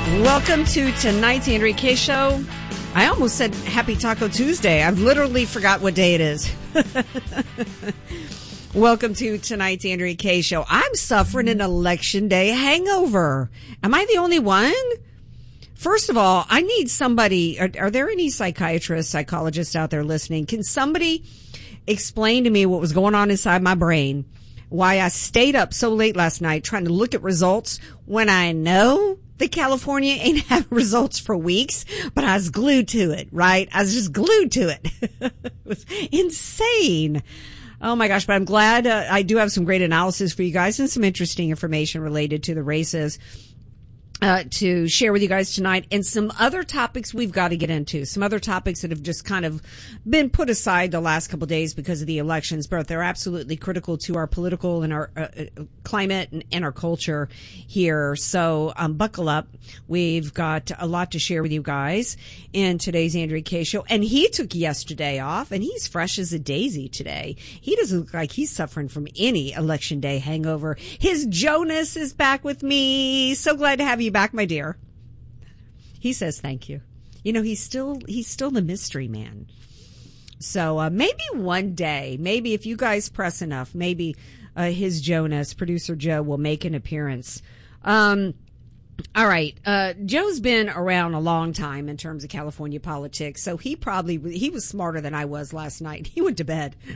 Welcome to tonight's Andrea Kaye Show. I almost said Happy Taco Tuesday. I've literally forgot what day it is. Welcome to tonight's Andrea Kaye Show. I'm suffering an election day hangover. Am I the only one? First of all, I need somebody. Are there any psychiatrists, psychologists out there listening? Can somebody explain to me what was going on inside my brain? Why I stayed up so late last night trying to look at results when I know that California ain't had results for weeks, but I was glued to it, right? I was just glued to it. It was insane. Oh my gosh, but I'm glad I do have some great analysis for you guys and some interesting information related to the races to share with you guys tonight, and some other topics we've got to get into, some other topics that have just kind of been put aside the last couple of days because of the elections, but they're absolutely critical to our political and our climate and our culture here. So buckle up. We've got a lot to share with you guys in today's Andrea Kaye Show. And he took yesterday off, and he's fresh as a daisy today. He doesn't look like he's suffering from any election day hangover. His Jonas is back with me. So glad to have you back, my dear. He says thank you. You know, he's still the mystery man. So maybe one day, maybe if you guys press enough, maybe his Jonas, producer Joe, will make an appearance. All right. Joe's been around a long time in terms of California politics, so he was smarter than I was last night. He went to bed.